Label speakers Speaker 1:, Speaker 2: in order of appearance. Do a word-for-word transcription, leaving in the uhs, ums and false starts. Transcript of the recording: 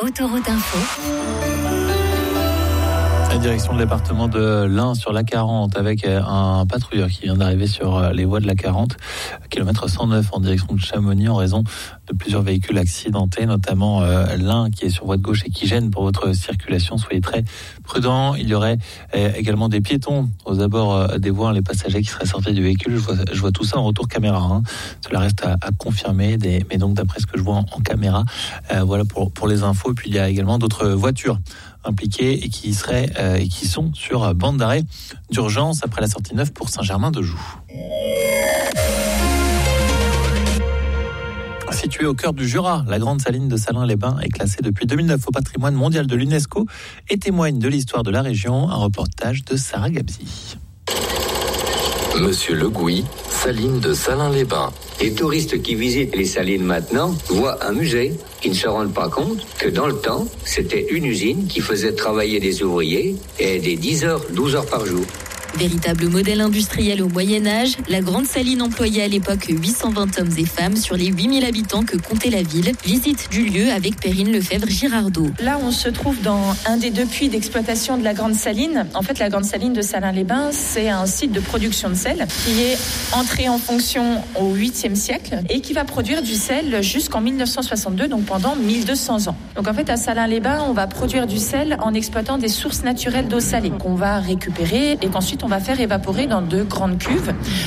Speaker 1: Autoroute Info.
Speaker 2: La direction de département de l'Ain sur l'A quarante avec un patrouilleur qui vient d'arriver sur les voies de l'A quarante, kilomètre cent neuf en direction de Chamonix en raison de plusieurs véhicules accidentés, notamment euh, l'un qui est sur voie de gauche et qui gêne pour votre circulation. Soyez très prudents. Il y aurait euh, également des piétons aux abords euh, des voies, les passagers qui seraient sortis du véhicule. Je vois, je vois tout ça en retour caméra. Hein. Cela reste à, à confirmer, des, mais donc d'après ce que je vois en, en caméra, euh, voilà pour, pour les infos. Et puis il y a également d'autres voitures impliquées et qui seraient euh, et qui sont sur bande d'arrêt d'urgence après la sortie neuf pour Saint-Germain-de-Joux. Située au cœur du Jura, la grande saline de Salins-les-Bains est classée depuis deux mille neuf au patrimoine mondial de l'UNESCO et témoigne de l'histoire de la région. Un reportage de Sarah Gabzi.
Speaker 3: Monsieur Le Gouy, saline de Salins-les-Bains.
Speaker 4: Les touristes qui visitent les salines maintenant voient un musée. Ils ne se rendent pas compte que dans le temps, c'était une usine qui faisait travailler des ouvriers et des dix heures, douze heures par jour.
Speaker 5: Véritable modèle industriel au Moyen-Âge, la grande saline employait à l'époque huit cent vingt hommes et femmes sur les huit mille habitants que comptait la ville. Visite du lieu avec Perrine Lefebvre-Girardot.
Speaker 6: Là, on se trouve dans un des deux puits d'exploitation de la grande saline. En fait, la grande saline de Salins-les-Bains, c'est un site de production de sel qui est entré en fonction au huitième siècle et qui va produire du sel jusqu'en mille neuf cent soixante-deux, donc pendant mille deux cents ans. Donc en fait, à Salins-les-Bains, on va produire du sel en exploitant des sources naturelles d'eau salée qu'on va récupérer et qu'ensuite on va faire évaporer dans de grandes cuves